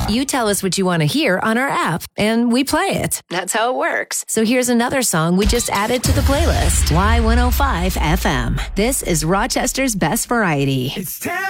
You tell us what you want to hear on our app, and we play it. That's how it works. So here's another song we just added to the playlist. Y105 FM. This is Rochester's Best Variety. It's 10.